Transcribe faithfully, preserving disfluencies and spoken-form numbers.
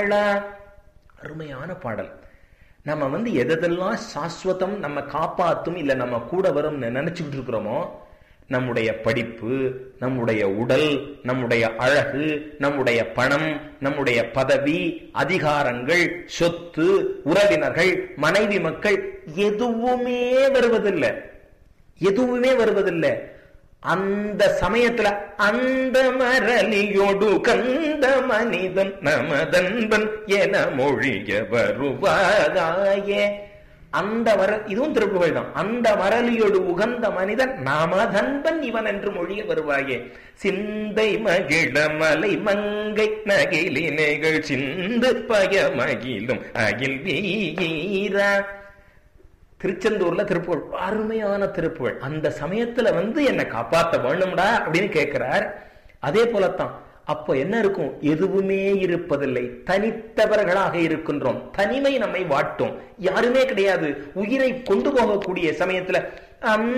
வாழா. அருமையான பாடல். நம்ம வந்து எதெல்லாம் சாஸ்வதம், நம்ம காப்பாத்தும், இல்ல நம்ம கூட வரும் நினைச்சுக்கிட்டு இருக்கிறோமோ, நம்முடைய படிப்பு, நம்முடைய உடல், நம்முடைய அழகு, நம்முடைய பணம், நம்முடைய பதவி, அதிகாரங்கள், சொத்து, உறவினர்கள், மனைவி மக்கள், எதுவுமே வருவதில்லை. எதுவுமே வருவதில்லை. அந்த சமயத்துல அந்த மரலியோடு கந்த மனிதன் நமதன்பன் என மொழிய வருவாயே. அந்த மர இதுவும் திருப்புகழ் தான். அந்த மரலியோடு உகந்த மனிதன் நமதன்பன் இவன் என்று மொழிய வருவாயே. சிந்தை மகிழ மலை மங்கை நகிலினைகள் சிந்து பய மகிழும் அகில் வீரா. திருச்செந்தூர்ல திருப்புகழ், அருமையான திருப்புகழ். அந்த சமயத்துல வந்து என்னை காப்பாத்த வேணும்டா அப்படின்னு கேட்கிறார். அதே போலத்தான் அப்போ என்ன இருக்கும்? எதுவுமே இருப்பதில்லை. தனித்தவர்களாக இருக்கின்றோம். தனிமை நம்மை வாட்டும். யாருமே கிடையாது. உயிரை கொண்டு போகக்கூடிய சமயத்துல